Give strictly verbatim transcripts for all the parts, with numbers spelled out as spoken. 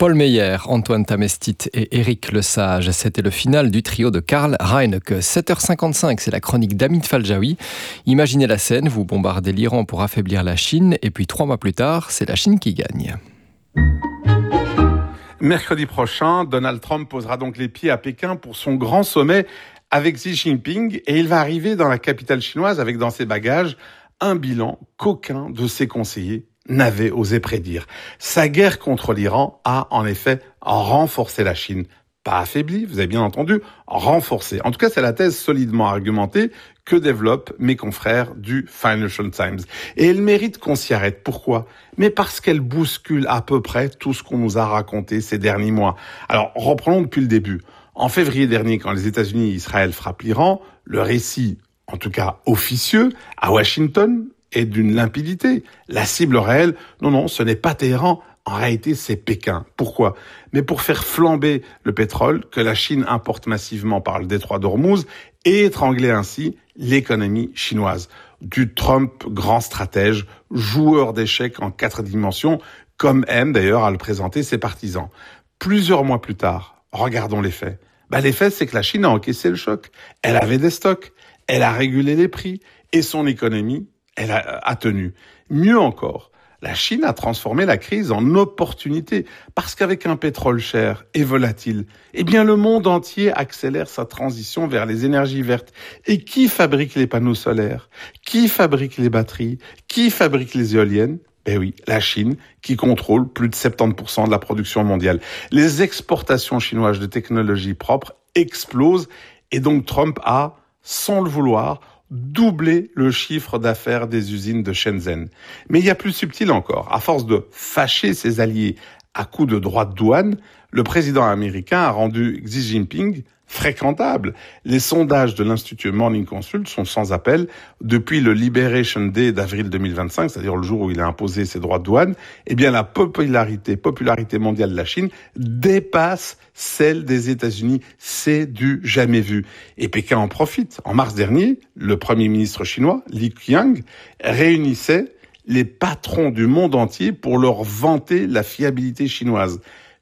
Paul Meyer, Antoine Tamestit et Éric Lesage. C'était le final du trio de Karl Reinecke. sept heures cinquante-cinq, c'est la chronique d'Hamid Faljaoui. Imaginez la scène, vous bombardez l'Iran pour affaiblir la Chine, et puis trois mois plus tard, c'est la Chine qui gagne. Mercredi prochain, Donald Trump posera donc les pieds à Pékin pour son grand sommet avec Xi Jinping, et il va arriver dans la capitale chinoise avec dans ses bagages un bilan qu'aucun de ses conseillers n'avait osé prédire. Sa guerre contre l'Iran a en effet renforcé la Chine. Pas affaibli, vous avez bien entendu, renforcé. En tout cas, c'est la thèse solidement argumentée que développent mes confrères du Financial Times. Et elle mérite qu'on s'y arrête. Pourquoi ? Mais parce qu'elle bouscule à peu près tout ce qu'on nous a raconté ces derniers mois. Alors, reprenons depuis le début. En février dernier, quand les États-Unis et Israël frappent l'Iran, le récit, en tout cas officieux, à Washington, est d'une limpidité. La cible réelle, non, non, ce n'est pas Téhéran. En réalité, c'est Pékin. Pourquoi ? Mais pour faire flamber le pétrole que la Chine importe massivement par le détroit d'Ormuz et étrangler ainsi l'économie chinoise. Du Trump grand stratège, joueur d'échecs en quatre dimensions, comme aiment d'ailleurs à le présenter ses partisans. Plusieurs mois plus tard, regardons les faits. Bah, les faits, c'est que la Chine a encaissé le choc. Elle avait des stocks, elle a régulé les prix et son économie, elle a, a tenu. Mieux encore, la Chine a transformé la crise en opportunité, parce qu'avec un pétrole cher et volatile, eh bien le monde entier accélère sa transition vers les énergies vertes. Et qui fabrique les panneaux solaires ? Qui fabrique les batteries ? Qui fabrique les éoliennes ? Ben oui, la Chine, qui contrôle plus de soixante-dix pour cent de la production mondiale. Les exportations chinoises de technologies propres explosent, et donc Trump a, sans le vouloir, doubler le chiffre d'affaires des usines de Shenzhen. Mais il y a plus subtil encore. À force de fâcher ses alliés à coups de droits de douane, le président américain a rendu Xi Jinping fréquentable. Les sondages de l'Institut Morning Consult sont sans appel. Depuis le Liberation Day d'avril deux mille vingt-cinq, c'est-à-dire le jour où il a imposé ses droits de douane, eh bien la popularité, popularité mondiale de la Chine dépasse celle des États-Unis. C'est du jamais vu. Et Pékin en profite. En mars dernier, le premier ministre chinois, Li Qiang, réunissait les patrons du monde entier pour leur vanter la fiabilité chinoise.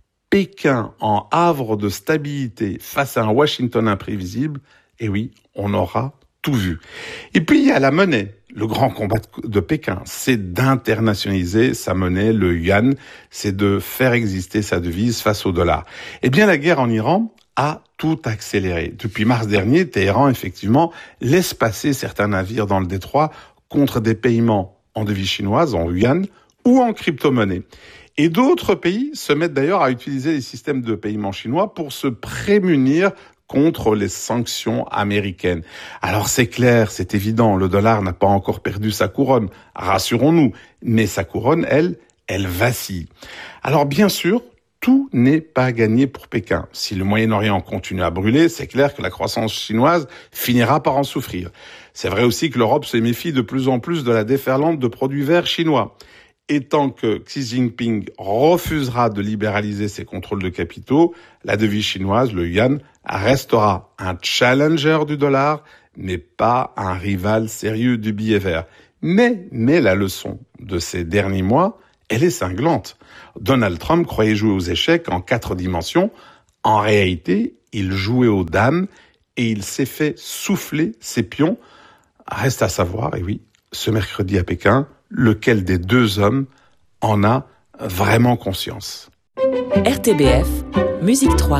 Pékin en havre de stabilité face à un Washington imprévisible, et oui, on aura tout vu. Et puis il y a la monnaie. Le grand combat de Pékin, c'est d'internationaliser sa monnaie, le yuan, c'est de faire exister sa devise face au dollar. Eh bien, la guerre en Iran a tout accéléré. Depuis mars dernier, Téhéran, effectivement, laisse passer certains navires dans le détroit contre des paiements en devise chinoise, en yuan ou en crypto-monnaie. Et d'autres pays se mettent d'ailleurs à utiliser les systèmes de paiement chinois pour se prémunir contre les sanctions américaines. Alors c'est clair, c'est évident, le dollar n'a pas encore perdu sa couronne, rassurons-nous, mais sa couronne, elle, elle vacille. Alors bien sûr, tout n'est pas gagné pour Pékin. Si le Moyen-Orient continue à brûler, c'est clair que la croissance chinoise finira par en souffrir. C'est vrai aussi que l'Europe se méfie de plus en plus de la déferlante de produits verts chinois. Et tant que Xi Jinping refusera de libéraliser ses contrôles de capitaux, la devise chinoise, le yuan, restera un challenger du dollar, mais pas un rival sérieux du billet vert. Mais, mais la leçon de ces derniers mois, elle est cinglante. Donald Trump croyait jouer aux échecs en quatre dimensions. En réalité, il jouait aux dames et il s'est fait souffler ses pions. Reste à savoir, et oui, ce mercredi à Pékin, lequel des deux hommes en a vraiment conscience. R T B F, Musique trois.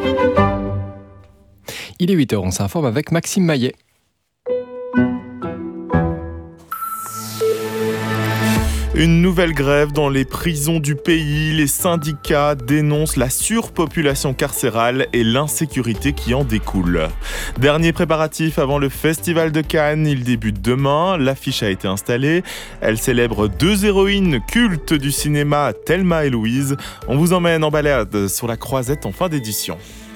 Il est huit heures, on s'informe avec Maxime Maillet. Une nouvelle grève dans les prisons du pays. Les syndicats dénoncent la surpopulation carcérale et l'insécurité qui en découle. Dernier préparatif avant le Festival de Cannes. Il débute demain. L'affiche a été installée. Elle célèbre deux héroïnes cultes du cinéma, Thelma et Louise. On vous emmène en balade sur la Croisette en fin d'édition.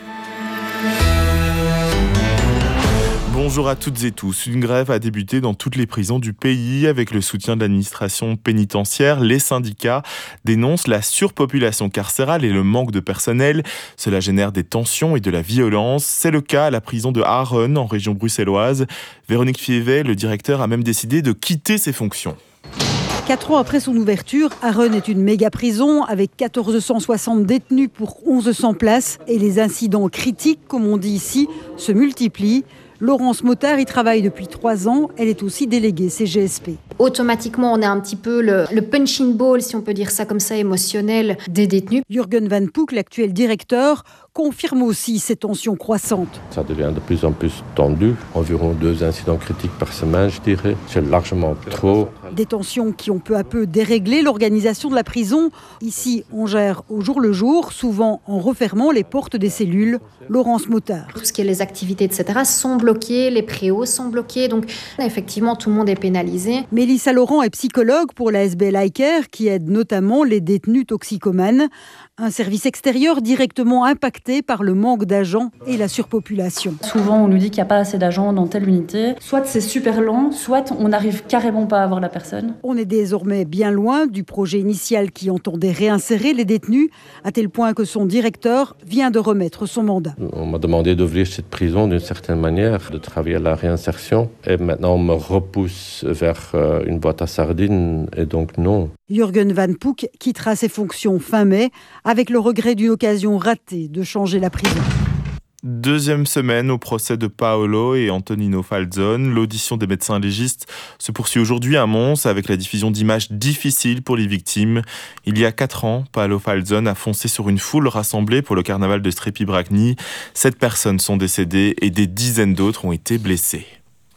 Bonjour à toutes et tous. Une grève a débuté dans toutes les prisons du pays avec le soutien de l'administration pénitentiaire. Les syndicats dénoncent la surpopulation carcérale et le manque de personnel. Cela génère des tensions et de la violence. C'est le cas à la prison de Harren, en région bruxelloise. Véronique Fievet, le directeur, a même décidé de quitter ses fonctions. Quatre ans après son ouverture, Arun est une méga prison avec mille quatre cent soixante détenus pour mille cent places et les incidents critiques, comme on dit ici, se multiplient. Laurence Motard y travaille depuis trois ans. Elle est aussi déléguée C G S P. Automatiquement, on est un petit peu le, le punching ball, si on peut dire ça comme ça, émotionnel des détenus. Jürgen Van Poek, l'actuel directeur, confirme aussi ces tensions croissantes. Ça devient de plus en plus tendu. Environ deux incidents critiques par semaine, je dirais. C'est largement trop. Des tensions qui ont peu à peu déréglé l'organisation de la prison. Ici, on gère au jour le jour, souvent en refermant les portes des cellules. Laurence Motard. Tout ce qui est les activités, et cetera sont bloquées, les préaux sont bloqués. Donc, effectivement, tout le monde est pénalisé. Mélissa Laurent est psychologue pour la S B L iCare qui aide notamment les détenus toxicomanes. Un service extérieur directement impacté par le manque d'agents et la surpopulation. Souvent, on nous dit qu'il n'y a pas assez d'agents dans telle unité. Soit c'est super lent, soit on n'arrive carrément pas à voir la personne. On est désormais bien loin du projet initial qui entendait réinsérer les détenus, à tel point que son directeur vient de remettre son mandat. On m'a demandé d'ouvrir cette prison d'une certaine manière, de travailler à la réinsertion. Et maintenant, on me repousse vers une boîte à sardines, et donc non. Jürgen Van Poek quittera ses fonctions fin mai, avec le regret d'une occasion ratée de changer la prison. Deuxième semaine au procès de Paolo et Antonino Falzone. L'audition des médecins légistes se poursuit aujourd'hui à Mons avec la diffusion d'images difficiles pour les victimes. Il y a quatre ans, Paolo Falzone a foncé sur une foule rassemblée pour le carnaval de Strépy-Bracni. Sept personnes sont décédées et des dizaines d'autres ont été blessées.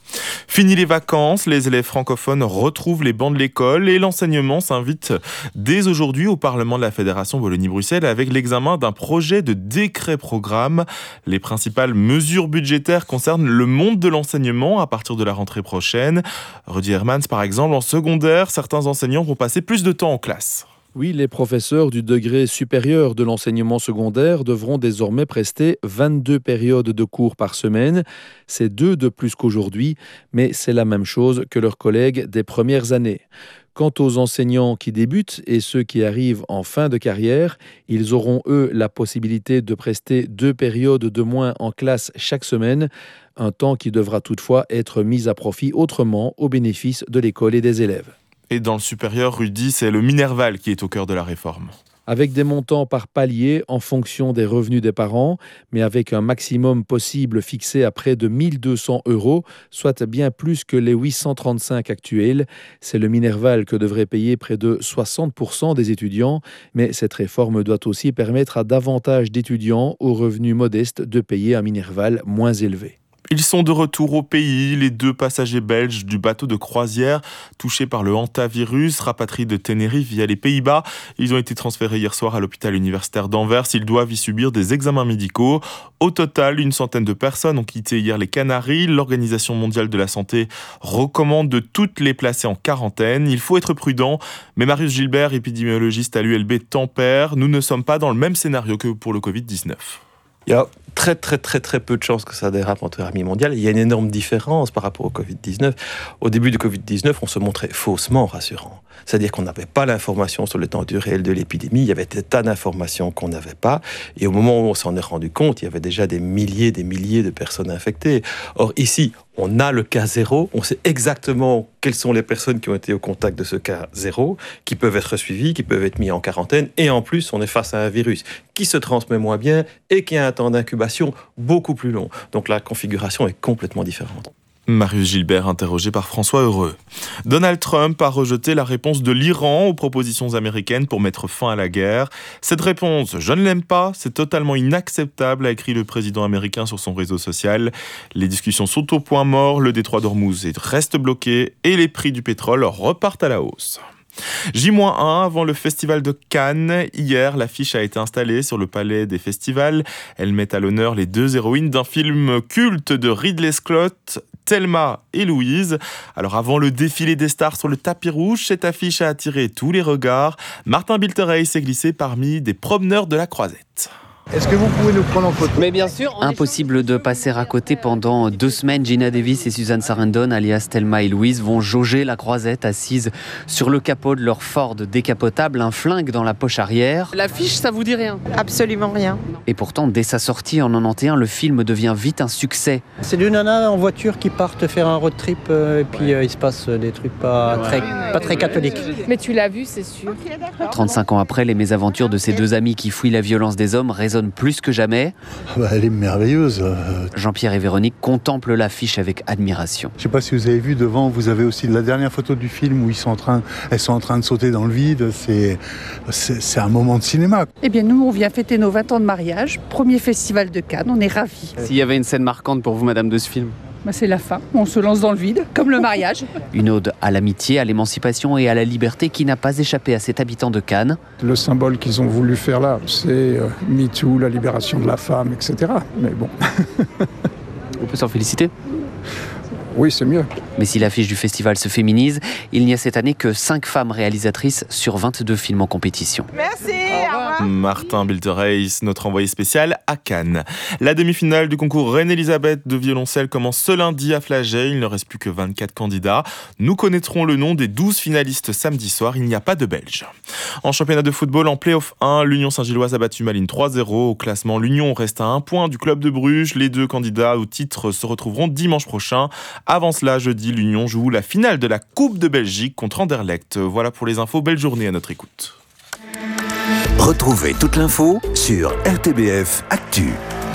Fini les vacances, les élèves francophones retrouvent les bancs de l'école et l'enseignement s'invite dès aujourd'hui au Parlement de la Fédération Wallonie-Bruxelles avec l'examen d'un projet de décret-programme. Les principales mesures budgétaires concernent le monde de l'enseignement à partir de la rentrée prochaine. Rudy Hermans, par exemple, en secondaire, certains enseignants vont passer plus de temps en classe. Oui, les professeurs du degré supérieur de l'enseignement secondaire devront désormais prester vingt-deux périodes de cours par semaine. C'est deux de plus qu'aujourd'hui, mais c'est la même chose que leurs collègues des premières années. Quant aux enseignants qui débutent et ceux qui arrivent en fin de carrière, ils auront, eux, la possibilité de prester deux périodes de moins en classe chaque semaine, un temps qui devra toutefois être mis à profit autrement au bénéfice de l'école et des élèves. Et dans le supérieur, Rudy, c'est le Minerval qui est au cœur de la réforme. Avec des montants par palier en fonction des revenus des parents, mais avec un maximum possible fixé à près de mille deux cents euros, soit bien plus que les huit cent trente-cinq actuels. C'est le Minerval que devrait payer près de soixante pour cent des étudiants, mais cette réforme doit aussi permettre à davantage d'étudiants aux revenus modestes de payer un Minerval moins élevé. Ils sont de retour au pays. Les deux passagers belges du bateau de croisière touchés par le hantavirus, rapatriés de Tenerife via les Pays-Bas. Ils ont été transférés hier soir à l'hôpital universitaire d'Anvers. Ils doivent y subir des examens médicaux. Au total, une centaine de personnes ont quitté hier les Canaries. L'Organisation mondiale de la santé recommande de toutes les placer en quarantaine. Il faut être prudent. Mais Marius Gilbert, épidémiologiste à l'U L B, tempère. Nous ne sommes pas dans le même scénario que pour le covid dix-neuf. Il y a très très très très peu de chances que ça dérape en pandémie mondiale. Il y a une énorme différence par rapport au covid dix-neuf. Au début du covid dix-neuf, on se montrait faussement rassurant. C'est-à-dire qu'on n'avait pas l'information sur l'étendue réelle de l'épidémie. Il y avait des tas d'informations qu'on n'avait pas. Et au moment où on s'en est rendu compte, il y avait déjà des milliers, des milliers de personnes infectées. Or ici, on a le cas zéro. On sait exactement quelles sont les personnes qui ont été au contact de ce cas zéro, qui peuvent être suivies, qui peuvent être mis en quarantaine. Et en plus, on est face à un virus qui se transmet moins bien et qui a un temps d'incubation beaucoup plus long. Donc la configuration est complètement différente. Marius Gilbert, interrogé par François Heureux. Donald Trump a rejeté la réponse de l'Iran aux propositions américaines pour mettre fin à la guerre. Cette réponse, je ne l'aime pas, c'est totalement inacceptable, a écrit le président américain sur son réseau social. Les discussions sont au point mort, le détroit d'Ormuz reste bloqué et les prix du pétrole repartent à la hausse. J un avant le festival de Cannes. Hier, l'affiche a été installée sur le palais des festivals. Elle met à l'honneur les deux héroïnes d'un film culte de Ridley Scott, Thelma et Louise. Alors avant le défilé des stars sur le tapis rouge, cette affiche a attiré tous les regards. Martin Bilterey s'est glissé parmi des promeneurs de la Croisette. Est-ce que vous pouvez nous prendre en photo ? Mais bien sûr. Impossible de passer à côté pendant deux semaines. Gina Davis et Suzanne Sarandon, alias Thelma et Louise, vont jauger la croisette assise sur le capot de leur Ford décapotable, un flingue dans la poche arrière. L'affiche, ça vous dit rien ? Absolument rien. Et pourtant, dès sa sortie en quatre-vingt-onze, le film devient vite un succès. C'est deux nanas en voiture qui partent faire un road trip euh, et puis ouais. euh, il se passe des trucs pas, ouais. très, pas très catholiques. Mais tu l'as vu, c'est sûr. trente-cinq ans après, les mésaventures de ces deux amis qui fuient la violence des hommes résonnent plus que jamais. Bah, elle est merveilleuse. Jean-Pierre et Véronique contemplent l'affiche avec admiration. Je ne sais pas si vous avez vu devant, vous avez aussi la dernière photo du film où ils sont en train, elles sont en train de sauter dans le vide. C'est, c'est, c'est un moment de cinéma. Eh bien, nous, on vient fêter nos vingt ans de mariage. Premier festival de Cannes, on est ravis. S'il y avait une scène marquante pour vous, madame, de ce film ? Bah, c'est la fin, on se lance dans le vide, comme le mariage. Une ode à l'amitié, à l'émancipation et à la liberté qui n'a pas échappé à cet habitant de Cannes. Le symbole qu'ils ont voulu faire là, c'est euh, MeToo, la libération de la femme, et cetera. Mais bon. On peut s'en féliciter ? Oui, c'est mieux. Mais si l'affiche du festival se féminise, il n'y a cette année que cinq femmes réalisatrices sur vingt-deux films en compétition. Merci. Martin Biltereis, notre envoyé spécial à Cannes. La demi-finale du concours Reine-Elisabeth de violoncelle commence ce lundi à Flagey. Il ne reste plus que vingt-quatre candidats. Nous connaîtrons le nom des douze finalistes samedi soir. Il n'y a pas de Belges. En championnat de football, en play-off un, l'Union Saint-Gilloise a battu Malines trois zéro. Au classement, l'Union reste à un point du club de Bruges. Les deux candidats au titre se retrouveront dimanche prochain. Avant cela, jeudi, l'Union joue la finale de la Coupe de Belgique contre Anderlecht. Voilà pour les infos. Belle journée à notre écoute. Retrouvez toute l'info sur R T B F Actu.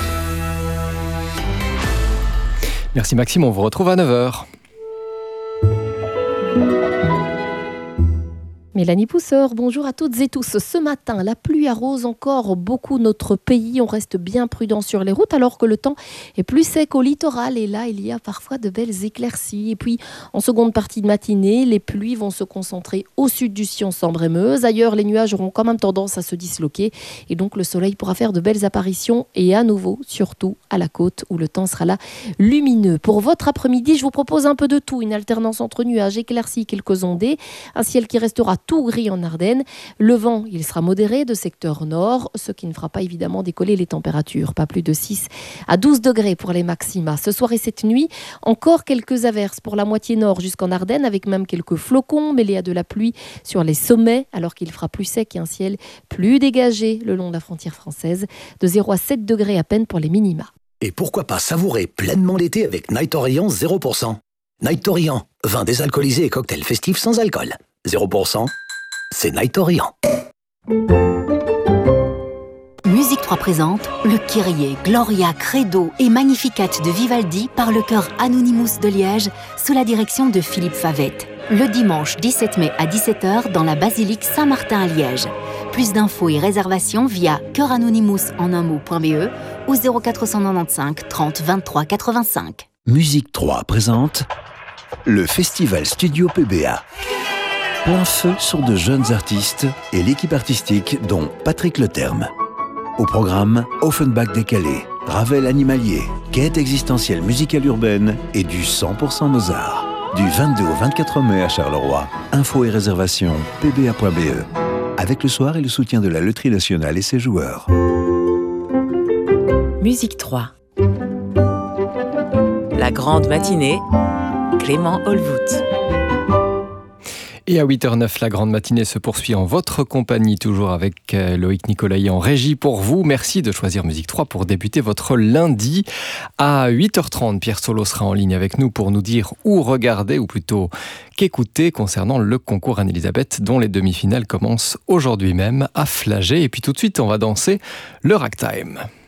Merci Maxime, on vous retrouve à neuf heures. Mélanie Pousseur, bonjour à toutes et tous. Ce matin, la pluie arrose encore beaucoup notre pays. On reste bien prudent sur les routes alors que le temps est plus sec au littoral. Et là, il y a parfois de belles éclaircies. Et puis, en seconde partie de matinée, les pluies vont se concentrer au sud du Sion, Sambre et Meuse. Ailleurs, les nuages auront quand même tendance à se disloquer. Et donc, le soleil pourra faire de belles apparitions. Et à nouveau, surtout à la côte où le temps sera là lumineux. Pour votre après-midi, je vous propose un peu de tout. Une alternance entre nuages, éclaircies, quelques ondées. Un ciel qui restera tout gris en Ardennes. Le vent, il sera modéré de secteur nord, ce qui ne fera pas évidemment décoller les températures. Pas plus de six à douze degrés pour les maxima. Ce soir et cette nuit, encore quelques averses pour la moitié nord jusqu'en Ardennes, avec même quelques flocons mêlés à de la pluie sur les sommets, alors qu'il fera plus sec et un ciel plus dégagé le long de la frontière française. De zéro à sept degrés à peine pour les minima. Et pourquoi pas savourer pleinement l'été avec Night Orient zéro pour cent. Night Orient, vin désalcoolisé et cocktail festif sans alcool. zéro pour cent, c'est Night Orient. Musique trois présente le Kyrie, Gloria, Credo et Magnificat de Vivaldi par le chœur Anonymous de Liège sous la direction de Philippe Favette. Le dimanche dix-sept mai à dix-sept heures dans la basilique Saint-Martin à Liège. Plus d'infos et réservations via chœuranonymous en un mot.be ou zéro quatre cent quatre-vingt-quinze trente vingt-trois quatre-vingt-cinq. Musique trois présente le Festival Studio P B A. Plein feu sur de jeunes artistes et l'équipe artistique dont Patrick Leterme. Au programme, Offenbach décalé, Ravel animalier, quête existentielle musicale urbaine et du cent pour cent Mozart. Du vingt-deux au vingt-quatre mai à Charleroi. Infos et réservations p b a point b e. Avec le soir et le soutien de la Loterie Nationale et ses joueurs. Musique trois. La grande matinée, Clément Holvout. Et à huit heures neuf, la grande matinée se poursuit en votre compagnie, toujours avec Loïc Nicolaï en régie pour vous. Merci de choisir Musique trois pour débuter votre lundi. À huit heures trente, Pierre Solo sera en ligne avec nous pour nous dire où regarder, ou plutôt qu'écouter concernant le concours Anne-Elisabeth, dont les demi-finales commencent aujourd'hui même à Flagey. Et puis tout de suite, on va danser le ragtime.